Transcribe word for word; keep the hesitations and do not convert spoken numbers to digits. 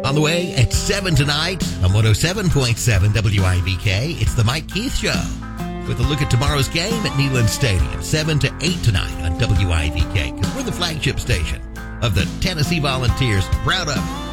On the way at seven tonight on one oh seven point seven W I V K, it's the Mike Keith Show with a look at tomorrow's game at Neyland Stadium, seven to eight tonight on W I V K, because we're the flagship station of the Tennessee Volunteers, proud of